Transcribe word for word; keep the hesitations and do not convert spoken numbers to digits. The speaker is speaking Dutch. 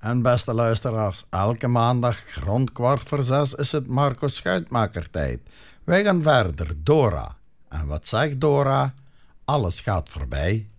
En beste luisteraars, elke maandag rond kwart voor zes is het Marco Schuitmaker tijd. Wij gaan verder, Dora. En wat zegt Dora? Alles gaat voorbij,